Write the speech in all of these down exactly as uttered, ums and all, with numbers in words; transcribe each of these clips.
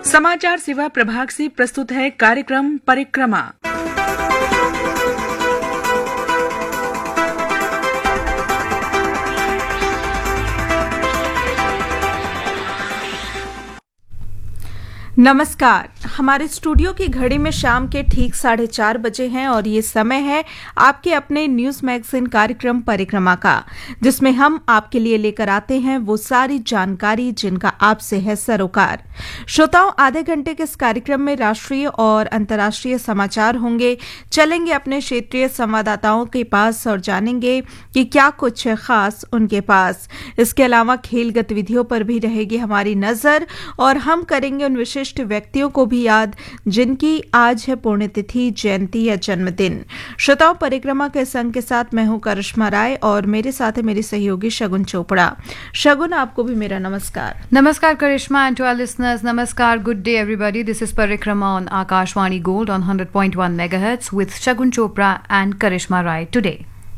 समाचार सेवा प्रभाग से प्रस्तुत है कार्यक्रम परिक्रमा। नमस्कार। हमारे स्टूडियो की घड़ी में शाम के ठीक साढ़े चार बजे हैं और ये समय है आपके अपने न्यूज मैगजीन कार्यक्रम परिक्रमा का, जिसमें हम आपके लिए लेकर आते हैं वो सारी जानकारी जिनका आपसे है सरोकार। श्रोताओं, आधे घंटे के इस कार्यक्रम में राष्ट्रीय और अंतर्राष्ट्रीय समाचार होंगे। चलेंगे अपने क्षेत्रीय संवाददाताओं के पास और जानेंगे कि क्या कुछ है खास उनके पास। इसके अलावा खेल गतिविधियों पर भी रहेगी हमारी नजर और हम करेंगे उन विशेष व्यक्तियों को भी याद जिनकी आज है पुण्यतिथि, जयंती या जन्मदिन। श्रोताओं, परिक्रमा के संग के साथ मैं हूं करिश्मा राय और मेरे साथ है मेरी सहयोगी शगुन चोपड़ा। शगुन, आपको भी मेरा नमस्कार। नमस्कार करिश्मा and to our listeners, namaskar, good day everybody. This is Parikrama on Akashvani Gold on one hundred point one megahertz with Shagun Chopra and Karishma Rai today.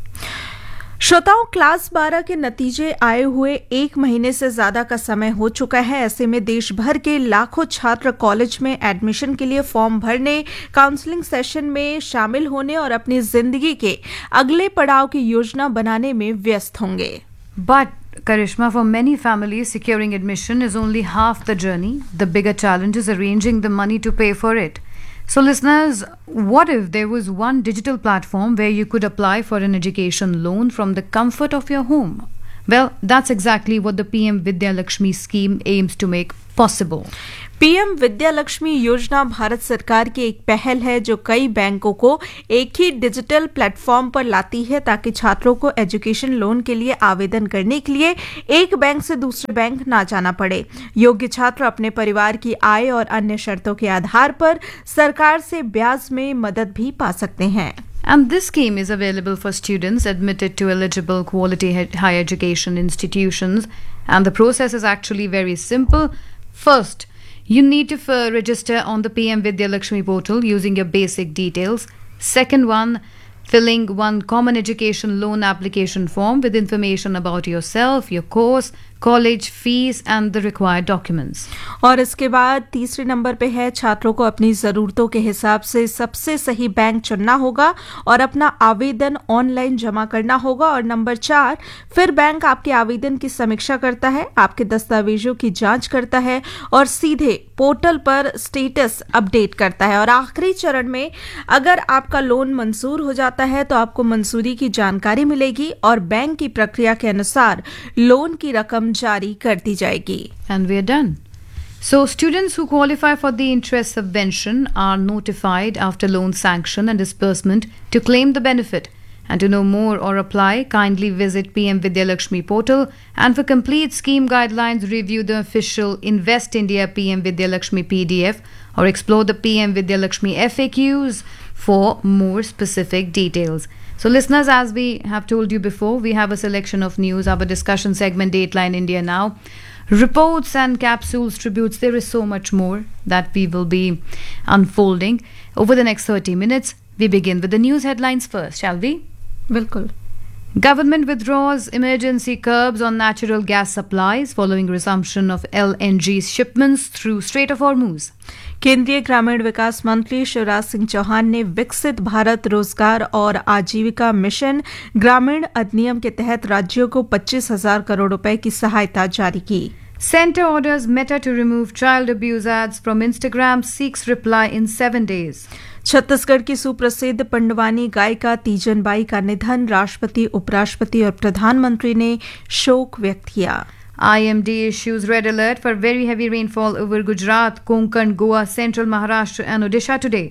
श्रोताओं, क्लास बारह के नतीजे आए हुए एक महीने से ज्यादा का समय हो चुका है। ऐसे में देश भर के लाखों छात्र कॉलेज में एडमिशन के लिए फॉर्म भरने, काउंसलिंग सेशन में शामिल होने और अपनी जिंदगी के अगले पड़ाव की योजना बनाने में व्यस्त होंगे। But Karishma, for many families, securing admission is only half the journey. The bigger challenge is arranging the money to pay for it. So listeners, what if there was one digital platform where you could apply for an education loan from the comfort of your home? Well, that's exactly what the P M Vidya Lakshmi scheme aims to make possible. PM Vidya Lakshmi योजना भारत सरकार की एक पहल है जो कई बैंकों को एक ही डिजिटल प्लेटफॉर्म पर लाती है ताकि छात्रों को एजुकेशन लोन के लिए आवेदन करने के लिए एक बैंक से दूसरे बैंक ना जाना पड़े। योग्य छात्र अपने परिवार की आय और अन्य शर्तों के आधार पर सरकार से ब्याज में मदद भी पा सकते हैं। And this scheme is available for students admitted to eligible quality higher education institutions, and the process is actually very simple. First, you need to uh, register on the P M Vidya Lakshmi portal using your basic details. Second one, filling one common education loan application form with information about yourself, your course, college fees and the required documents. और इसके बाद तीसरे number पे है छात्रों को अपनी जरूरतों के हिसाब से सबसे सही बैंक चुनना होगा और अपना आवेदन ऑनलाइन जमा करना होगा। और नंबर चार, फिर बैंक आपके आवेदन की समीक्षा करता है, आपके दस्तावेजों की जांच करता है और सीधे पोर्टल पर स्टेटस अपडेट करता है। और आखिरी चरण में अगर आपका लोन मंजूर हो जाता है तो आपको मंजूरी की जानकारी मिलेगी और बैंक की प्रक्रिया के अनुसार लोन की रकम जारी कर दी जाएगी। And we are done. So students who qualify for the interest subvention are notified after loan sanction and disbursement to claim the benefit. And to know more or apply, kindly visit P M Vidya Lakshmi portal, and for complete scheme guidelines, review the official Invest India P M Vidya Lakshmi P D F or explore the P M Vidya Lakshmi F A Qs for more specific details. So listeners, as we have told you before, we have a selection of news, our discussion segment Dateline India now. Reports and capsules, tributes, there is so much more that we will be unfolding over the next thirty minutes. We begin with the news headlines first, shall we? बिल्कुल। Government withdraws emergency curbs on natural gas supplies following resumption of L N G shipments through Strait of Hormuz. केंद्रीय ग्रामीण विकास मंत्री शिवराज सिंह चौहान ने विकसित भारत रोजगार और आजीविका mission ग्रामीण अधिनियम के तहत राज्यों को पच्चीस हजार करोड़ रुपए की सहायता जारी की। Center orders Meta to remove child abuse ads from Instagram, seeks reply in seven days. Chhattisgarh की सुप्रसिद्ध पंडवानी गायिका तीजन बाई का निधन, राष्ट्रपति, उपराष्ट्रपति और प्रधानमंत्री ने शोक व्यक्त किया। I M D issues red alert for very heavy rainfall over Gujarat, Konkan, Goa, Central Maharashtra and Odisha today.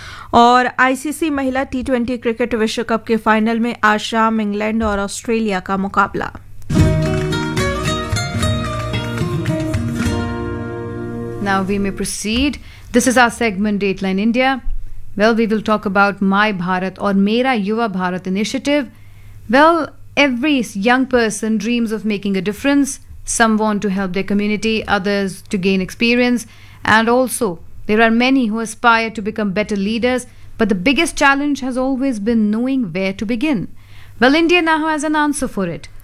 और आईसीसी महिला टी ट्वेंटी क्रिकेट विश्व कप के फाइनल में आज शाम इंग्लैंड और ऑस्ट्रेलिया का मुकाबला। Now we may proceed. This is our segment Dateline India. Well, we will talk about My Bharat or Mera Yuva Bharat initiative. Well, every young person dreams of making a difference. Some want to help their community, others to gain experience, and also there are many who aspire to become better leaders, but the biggest challenge has always been knowing where to begin. Well, India now has an answer for it.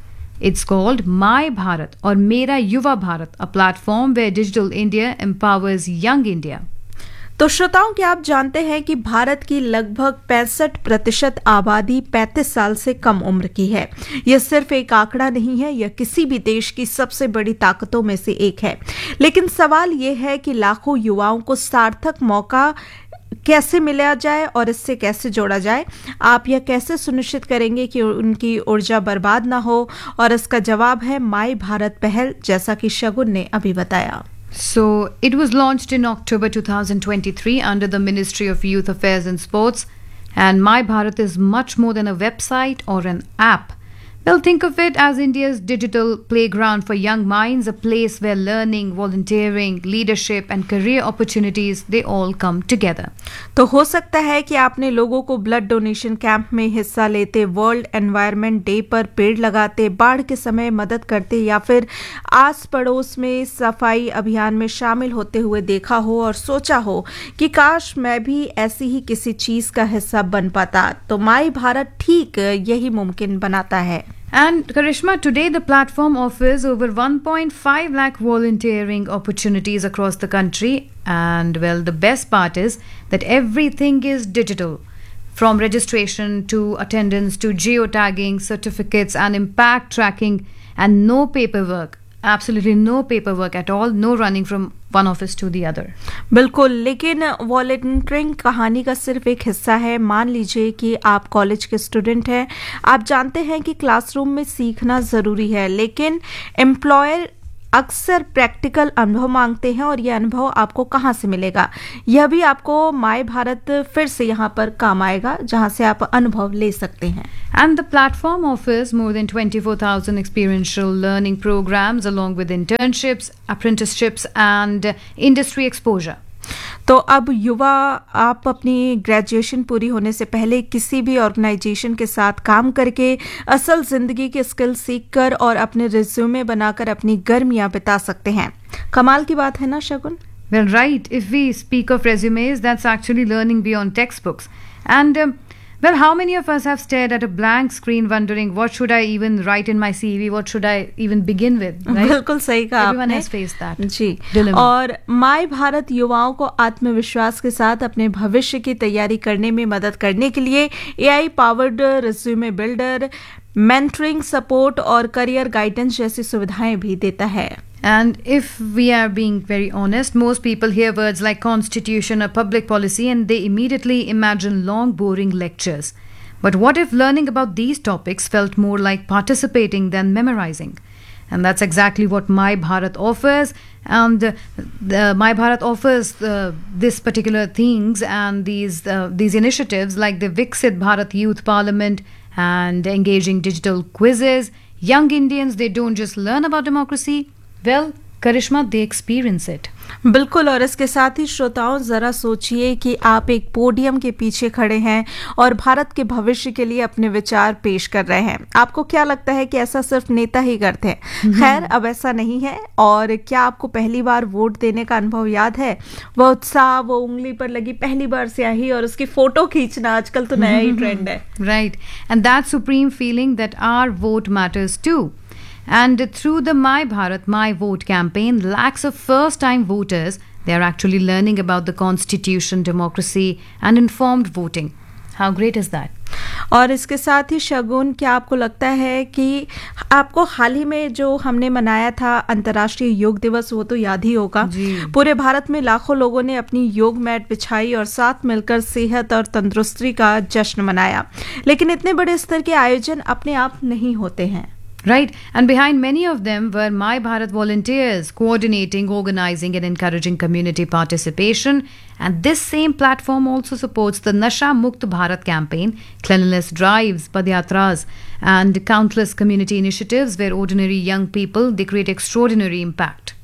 It's called My Bharat or Mera Yuva Bharat, a platform where Digital India empowers young India. तो श्रोताओं, क्या आप जानते हैं कि भारत की लगभग पैंसठ प्रतिशत आबादी पैंतीस साल से कम उम्र की है। यह सिर्फ एक आंकड़ा नहीं है, यह किसी भी देश की सबसे बड़ी ताकतों में से एक है। लेकिन सवाल यह है कि लाखों युवाओं को सार्थक मौका कैसे मिला जाए और इससे कैसे जोड़ा जाए। आप यह कैसे सुनिश्चित करेंगे कि उनकी ऊर्जा बर्बाद ना हो, और इसका जवाब है माई भारत पहल, जैसा कि शगुन ने अभी बताया। So, it was launched in October twenty twenty-three under the Ministry of Youth Affairs and Sports, and My Bharat is much more than a website or an app. Well, think of it as India's digital playground for young minds, a place where learning, volunteering, leadership and career opportunities, they all come together. तो हो सकता है कि आपने लोगों को blood donation camp में हिस्सा लेते, वर्ल्ड एनवायरनमेंट डे पर पेड़ लगाते, बाढ़ के समय मदद करते या फिर आस पड़ोस में सफाई अभियान में शामिल होते हुए देखा हो और सोचा हो कि काश मैं भी ऐसी ही किसी चीज का हिस्सा बन पाता। तो माई भारत ठीक यही मुमकिन बनाता है। And Karishma, today the platform offers over one point five lakh volunteering opportunities across the country. And well, the best part is that everything is digital. From registration to attendance to geotagging, certificates and impact tracking, and no paperwork. Absolutely no paperwork at all, no running from one office to the other. बिल्कुल, लेकिन volunteering कहानी का सिर्फ एक हिस्सा है। मान लीजिए कि आप कॉलेज के स्टूडेंट हैं, आप जानते हैं कि क्लासरूम में सीखना ज़रूरी है, लेकिन एम्प्लॉयर अक्सर प्रैक्टिकल अनुभव मांगते हैं, और यह अनुभव आपको कहाँ से मिलेगा? यह भी आपको माय भारत फिर से यहाँ पर काम आएगा, जहाँ से आप अनुभव ले सकते हैं। And the platform offers more than twenty-four thousand experiential learning programs along with internships, apprenticeships and industry exposure. तो अब युवा, आप अपनी ग्रेजुएशन पूरी होने से पहले किसी भी ऑर्गेनाइजेशन के साथ काम करके असल जिंदगी के स्किल सीखकर और अपने रिज्यूमे बनाकर अपनी गर्मियां बिता सकते हैं। कमाल की बात है ना शगुन? Well, right. If we speak of resumes, that's actually learning beyond textbooks. And um, well, how many of us have stared at a blank screen wondering what should I even write in my C V? What should I even begin with? Right? बिल्कुल सही कहा आपने। Everyone has faced that. Ji. Dilemma. और my Bharat युवाओं को आत्मविश्वास के साथ अपने भविष्य की तैयारी करने में मदद करने के लिए AI powered resume builder, mentoring support और करियर गाइडेंस जैसी सुविधाएं भी देता है। And if we are being very honest, most people hear words like constitution or public policy and they immediately imagine long, boring lectures. But what if learning about these topics felt more like participating than memorizing? And that's exactly what My Bharat offers. And uh, the My Bharat offers uh, this particular things and these uh, these initiatives like the Viksit Bharat Youth Parliament and engaging digital quizzes. Young Indians, they don't just learn about democracy. Well, Karishma, they experience it. बिल्कुल, और इसके साथ ही श्रोताओं, जरा सोचिए कि आप एक पोडियम के पीछे खड़े हैं और भारत के भविष्य के लिए अपने विचार पेश कर रहे हैं। आपको क्या लगता है कि ऐसा सिर्फ नेता ही करते हैं? खैर, अब ऐसा नहीं है। और क्या आपको पहली बार वोट देने का अनुभव याद है? वो उत्साह, वो उंगली पर लगी पहली बार स्याही और उसकी फोटो खींचना, आजकल तो नया ही ट्रेंड है। Right, and that supreme feeling that our vote matters too. And through the My Bharat, My Vote campaign, lakhs of first-time voters, they are actually learning about the constitution, democracy and informed voting. How great is that? और इसके साथ ही शगुन, क्या आपको लगता है कि आपको हाल ही में जो हमने मनाया था अंतर्राष्ट्रीय योग दिवस, वो तो याद ही होगा। पूरे भारत में लाखों लोगों ने अपनी योग मैट बिछाई और साथ मिलकर सेहत और तंदुरुस्ती का जश्न मनाया। लेकिन इतने बड़े स्तर के आयोजन अपने आप नहीं होते हैं। Right, and behind many of them were My Bharat volunteers coordinating, organizing and encouraging community participation. And this same platform also supports the Nasha Mukt Bharat campaign, cleanliness drives, padyatras and countless community initiatives where ordinary young people, they create extraordinary impact.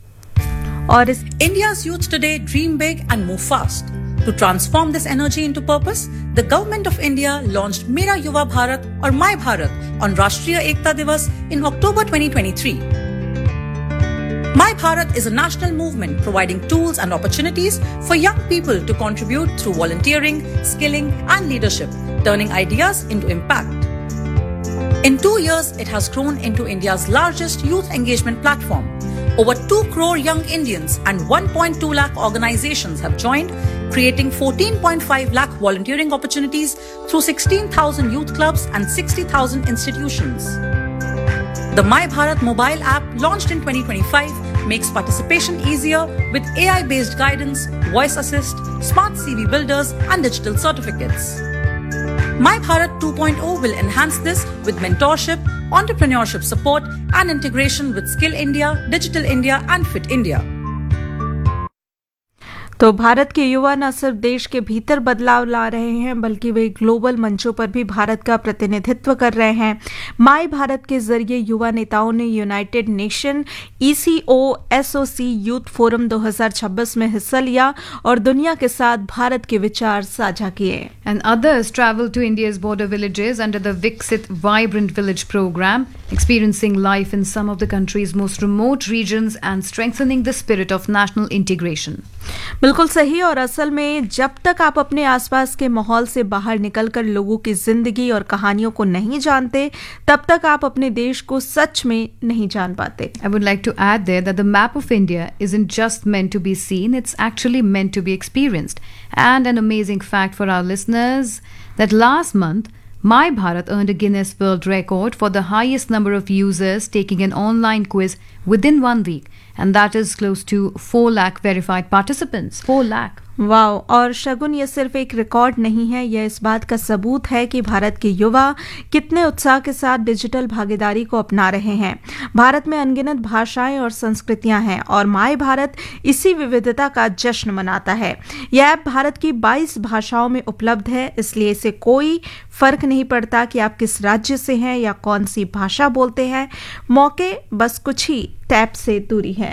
और इस India's youth today dream big and move fast. To transform this energy into purpose, the Government of India launched Mera Yuva Bharat or My Bharat on Rashtriya Ekta Divas in October twenty twenty-three. My Bharat is a national movement providing tools and opportunities for young people to contribute through volunteering, skilling and leadership, turning ideas into impact. In two years, it has grown into India's largest youth engagement platform. Over two crore young Indians and one point two lakh organizations have joined, creating fourteen point five lakh volunteering opportunities through sixteen thousand youth clubs and sixty thousand institutions. The My Bharat mobile app, launched in twenty twenty-five, makes participation easier with A I-based guidance, voice assist, smart C V builders, and digital certificates. My Bharat two point oh will enhance this with mentorship, entrepreneurship support, and integration with Skill India, Digital India, and Fit India. तो भारत के युवा न सिर्फ देश के भीतर बदलाव ला रहे हैं, बल्कि वे ग्लोबल मंचों पर भी भारत का प्रतिनिधित्व कर रहे हैं। माय भारत के जरिए युवा नेताओं ने यूनाइटेड नेशन ई सी ओ एस ओ सी यूथ फोरम दो हज़ार छब्बीस में हिस्सा लिया और दुनिया के साथ भारत के विचार साझा किए। And others traveled to India's border villages under the Viksit Vibrant Village program, experiencing life in some of the country's most remote regions and strengthening the spirit of national integration. बिल्कुल सही। और असल में जब तक आप अपने आसपास के माहौल से बाहर निकलकर लोगों की जिंदगी और कहानियों को नहीं जानते, तब तक आप अपने देश को सच में नहीं जान पाते। I would like to add there that the map of India isn't just meant to be seen, it's actually meant to be experienced. And an amazing fact for our listeners, that last month, My Bharat earned a Guinness World Record for the highest number of users taking an online quiz within one week. And that is close to four lakh verified participants. four lakh. Wow. और शगुन, ये सिर्फ एक record नहीं है, यह इस बात का सबूत है कि भारत के युवा कितने उत्साह के साथ डिजिटल भागीदारी को अपना रहे हैं। भारत में अनगिनत भाषाएं और संस्कृतियां हैं और माय भारत इसी विविधता का जश्न मनाता है। यह ऐप भारत की बाईस भाषाओं में उपलब्ध है, इसलिए इसे कोई फर्क नहीं पड़ता कि आप किस राज्य से हैं या कौन सी भाषा बोलते हैं। मौके बस कुछ ही टैप से दूरी है।